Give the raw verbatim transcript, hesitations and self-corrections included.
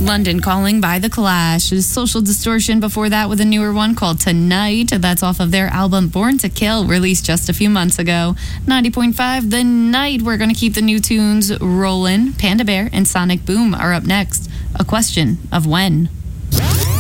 London Calling by The Clash. Social Distortion before that with a newer one called Tonight. That's off of their album Born to Kill, released just a few months ago. ninety point five The Night. We're going to keep the new tunes rolling. Panda Bear and Sonic Boom are up next. A Question of When.